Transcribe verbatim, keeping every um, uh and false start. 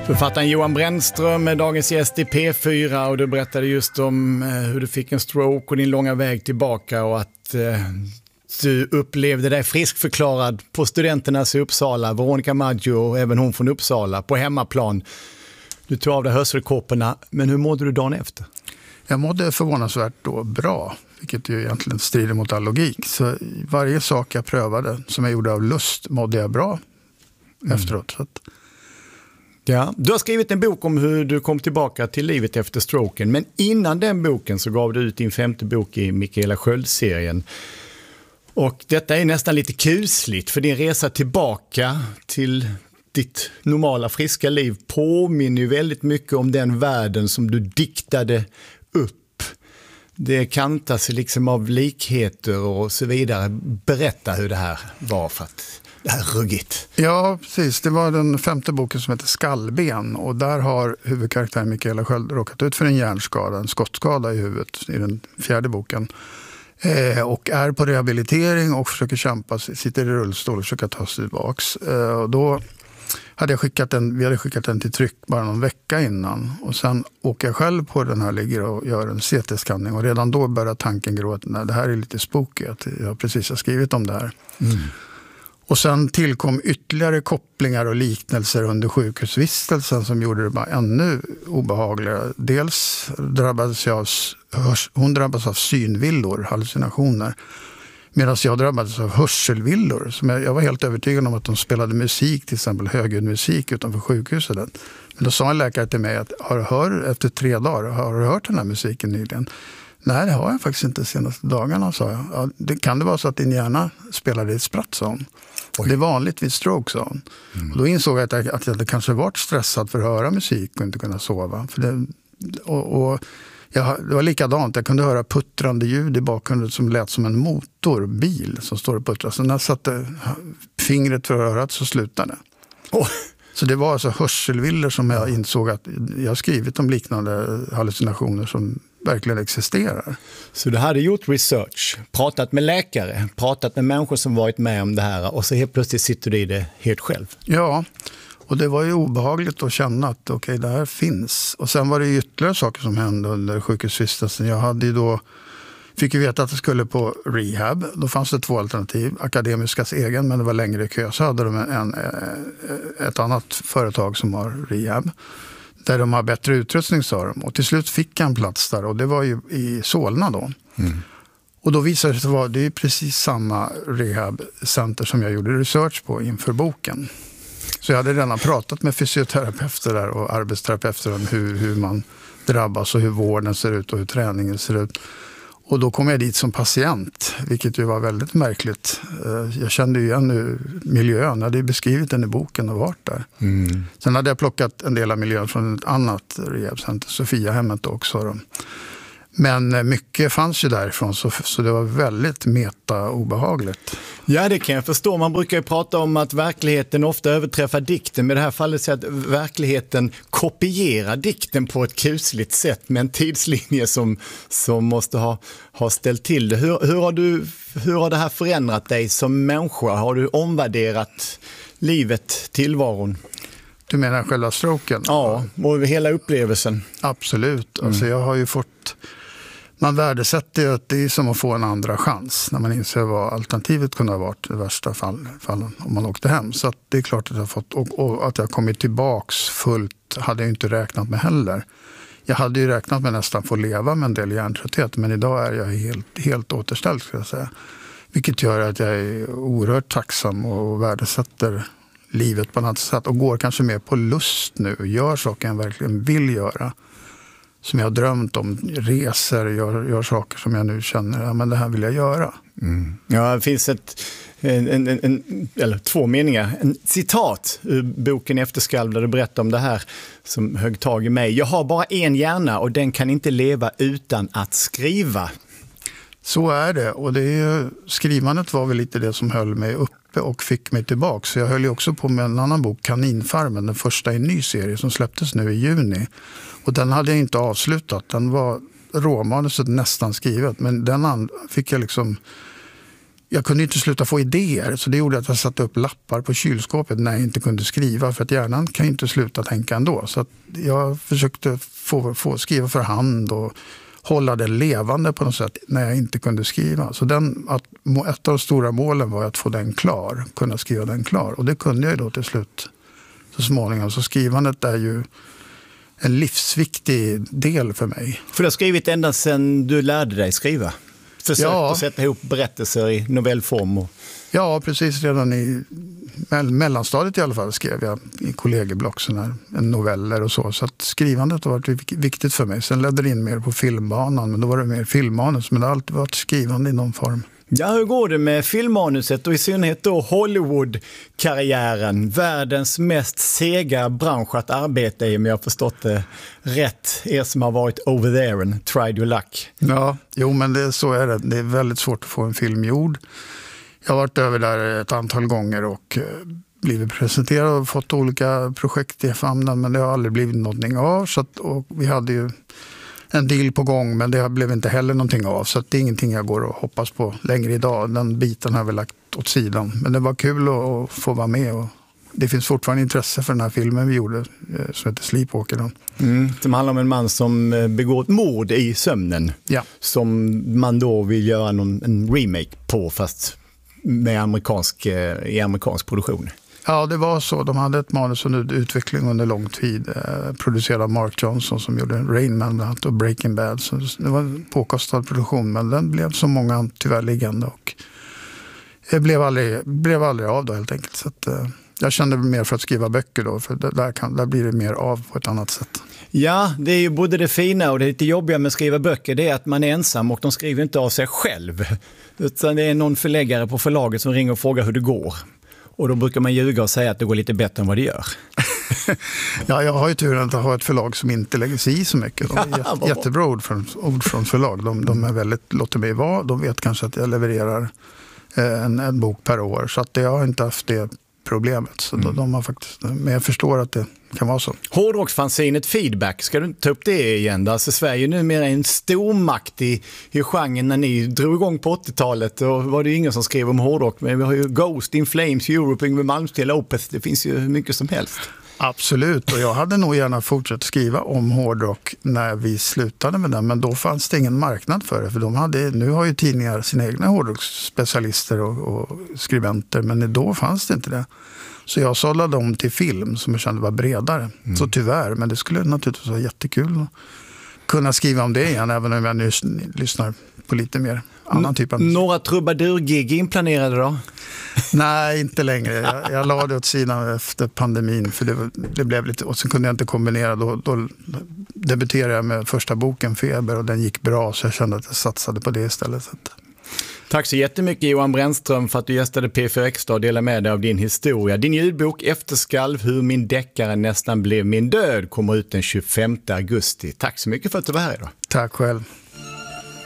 Författaren Johan Brännström är dagens gäst i P fyra och du berättade just om hur du fick en stroke och din långa väg tillbaka och att eh, du upplevde dig friskförklarad på studenternas i Uppsala, Veronica Maggio och även hon från Uppsala på hemmaplan. Du tog av dig hörselkåporna, men hur mådde du dagen efter? Jag mådde förvånansvärt då bra, vilket ju egentligen strider mot all logik. Så varje sak jag prövade som jag gjorde av lust mådde jag bra mm. efteråt. Så att... Ja, du har skrivit en bok om hur du kom tillbaka till livet efter stroken, men innan den boken så gav du ut din femte bok i Mikaela Sköld-serien. Och detta är nästan lite kusligt, för din resa tillbaka till ditt normala friska liv påminner ju väldigt mycket om den världen som du diktade upp. Det kantas liksom av likheter och så vidare. Berätta hur det här var för att det här är ruggigt. Ja, precis. Det var den femte boken som heter Skallben och där har huvudkaraktären Mikaela Sköld råkat ut för en hjärnskada, en skottskada i huvudet i den fjärde boken. Eh, och är på rehabilitering och försöker kämpa, sitter i rullstol och försöker ta sig tillbaks. Eh, och då hade jag skickat den, vi hade skickat den till tryck bara någon vecka innan. Och sen åker jag själv på den här, ligger och gör en C T-skanning. Och redan då börjar tanken gro att nej, det här är lite spooky, att jag precis har skrivit om det här. Mm. Och sen tillkom ytterligare kopplingar och liknelser under sjukhusvistelsen som gjorde det bara ännu obehagligare. Dels drabbades jag av, hon drabbades av synvillor, hallucinationer. Medan jag drabbades av hörselvillor. Som jag, jag var helt övertygad om att de spelade musik, till exempel högljudd musik utanför sjukhuset. Men då sa en läkare till mig att har du hört, efter tre dagar, har du hört den här musiken nyligen? Nej, det har jag faktiskt inte de senaste dagarna, sa jag. Ja, det, kan det vara så att din hjärna spelade ett spratt, sa hon. Oj. Det är vanligt vid stroke, sa hon. Mm. Och då insåg jag att jag, att jag hade kanske varit stressad för att höra musik och inte kunna sova. För det, och, och jag, det var likadant, jag kunde höra puttrande ljud i bakgrunden som lät som en motorbil som står och puttrar. Så när jag satte fingret för örat så slutade det. Oh. Så det var alltså hörselvillor som jag insåg att jag har skrivit om liknande hallucinationer som verkligen existerar. Så du hade gjort research, pratat med läkare, pratat med människor som varit med om det här och så helt plötsligt sitter du i det helt själv. Ja, och det var ju obehagligt att känna att okej, okay, det här finns. Och sen var det ytterligare saker som hände under sjukhusvistelsen. Jag hade ju då, fick ju veta att jag skulle på rehab. Då fanns det två alternativ. Akademiskas egen, men det var längre kö. Så hade de en, en, ett annat företag som har rehab. Där de har bättre utrustning, sa de. Och till slut fick jag en plats där. Och det var ju i Solna då. Mm. Och då visade det sig att det är precis samma rehabcenter som jag gjorde research på inför boken. Så jag hade redan pratat med fysioterapeuter där och arbetsterapeuter om hur, hur man drabbas och hur vården ser ut och hur träningen ser ut. Och då kom jag dit som patient, vilket ju var väldigt märkligt. Jag kände ju igen nu miljön, jag hade beskrivit den i boken och varit där. Mm. Sen hade jag plockat en del av miljön från ett annat rehabcenter, Sofiahemmet också. Då. Men mycket fanns ju därifrån, så, så det var väldigt meta-obehagligt. Ja, det kan jag förstå. Man brukar ju prata om att verkligheten ofta överträffar dikten. Men i det här fallet så att verkligheten kopierar dikten på ett kusligt sätt med en tidslinje som, som måste ha, ha ställt till det. Hur, hur, har du, hur har det här förändrat dig som människa? Har du omvärderat livet, tillvaron? Du menar själva stroken? Ja, och hela upplevelsen. Absolut. Mm. Alltså jag har ju fått... Man värdesätter ju att det är som att få en andra chans när man inser vad alternativet kunde ha varit i värsta fall, fallen om man åkte hem. Så att det är klart att jag har fått, och, och att jag kommit tillbaks fullt hade jag inte räknat med heller. Jag hade ju räknat med nästan få leva med en del hjärntrötthet, men idag är jag helt, helt återställd, ska jag säga. Vilket gör att jag är oerhört tacksam och värdesätter livet på något sätt och går kanske mer på lust nu och gör saker jag verkligen vill göra. Som jag har drömt om, reser, gör, gör saker som jag nu känner, ja men det här vill jag göra. Mm. Ja, det finns ett, en, en, en, eller två meningar, en citat ur boken Efterskalv där du berättar om det här som högg tag i mig. Jag har bara en hjärna och den kan inte leva utan att skriva. Så är det, och det är, skrivandet var väl lite det som höll mig uppe och fick mig tillbaka. Så jag höll ju också på med en annan bok, Kaninfarmen, den första i en ny serie som släpptes nu i juni. Och den hade jag inte avslutat, den var råmanuset nästan skrivet, men den fick jag liksom jag kunde inte sluta få idéer, så det gjorde att jag satte upp lappar på kylskåpet när jag inte kunde skriva, för att hjärnan kan ju inte sluta tänka ändå. Så att jag försökte få, få skriva för hand och hålla det levande på något sätt när jag inte kunde skriva. Så den, att, ett av de stora målen var att få den klar, kunna skriva den klar. Och det kunde jag då till slut så småningom. Så skrivandet är ju en livsviktig del för mig. För du har skrivit ända sedan du lärde dig skriva? Försökt ja. att sätta ihop berättelser i novellform? Och... Ja, precis. Redan i mellanstadiet i alla fall skrev jag i kollegieblock såna noveller och så. Så att skrivandet har varit viktigt för mig. Sen ledde det in mer på filmbanan, men då var det mer filmmanus. Men det har alltid varit skrivande i någon form. Ja, hur går det med filmmanuset och i synnerhet då Hollywood-karriären? Världens mest sega bransch att arbeta i, om jag har förstått det rätt. Er som har varit over there and tried your luck. Ja, jo men det, så är det. Det är väldigt svårt att få en film gjord. Jag har varit över där ett antal gånger och blivit presenterad och fått olika projekt i famnen, men det har aldrig blivit någonting av. Så att, och vi hade ju en deal på gång, men det blev inte heller någonting av. Så att det är ingenting jag går och hoppas på längre idag. Den biten har vi lagt åt sidan. Men det var kul att få vara med. Och det finns fortfarande intresse för den här filmen vi gjorde som heter Sleepwalker. Mm, som handlar om en man som begår ett mord i sömnen. Ja. Som man då vill göra någon, en remake på, fast med amerikansk, i amerikansk produktion. Ja, det var så. De hade ett manus under utveckling under lång tid. Eh, producerad av Mark Johnson som gjorde Rain Man bland annat och Breaking Bad. Så det var en påkostad produktion, men den blev så många tyvärr liggande och det blev aldrig, blev aldrig av då helt enkelt. Så att, eh, jag kände mer för att skriva böcker då, för där, kan, där blir det mer av på ett annat sätt. Ja, det är ju både det fina och det lite jobbiga med att skriva böcker, det är att man är ensam och de skriver inte av sig själv. Utan det är någon förläggare på förlaget som ringer och frågar hur det går. Och då brukar man ljuga och säga att det går lite bättre än vad det gör. Ja, jag har ju turen att ha ett förlag som inte lägger sig i så mycket. De är jätte, jättebra ord från, ord från förlag. De, de är väldigt, låter mig vara. De vet kanske att jag levererar en, en bok per år. Så att jag har inte haft det problemet. Så mm. de har faktiskt, men jag förstår att det kan vara så. Hårdrocksfanzinet Feedback, ska du inte ta upp det igen? Alltså Sverige numera är en stor makt i, i genren. När ni drog igång på åttiotalet och var det ingen som skrev om hårdrock, men vi har ju Ghost, In Flames, Europe, Yngwie Malmsteen, Opeth, det finns ju mycket som helst. Absolut, och jag hade nog gärna fortsatt skriva om hårdrock när vi slutade med den, men då fanns det ingen marknad för det, för de hade, nu har ju tidningar sina egna hårdrocksspecialister och, och skribenter, men då fanns det inte det. Så jag sållade dem till film som jag kände var bredare. Mm. Så tyvärr, men det skulle naturligtvis vara jättekul att kunna skriva om det igen, även om jag nu lyssnar på lite mer annan typ av musik. Några trubadurgig inplanerade då? Nej, inte längre. Jag, jag la det åt sidan efter pandemin, för det, det blev lite, och så kunde jag inte kombinera. Då, då debuterade jag med första boken Feber och den gick bra, så jag kände att jag satsade på det istället. Tack så jättemycket Johan Brännström för att du gästade P fyra Extra och delade med dig av din historia. Din ljudbok Efterskalv, hur min deckare nästan blev min död, kommer ut den tjugofemte augusti. Tack så mycket för att du var här idag. Tack själv.